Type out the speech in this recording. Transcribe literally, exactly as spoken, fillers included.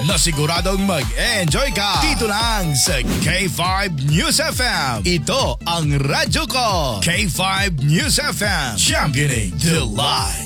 na siguradong mag-enjoy ka dito lang sa K five News F M. Ito ang radyo ko. K five News F M. Championing the light.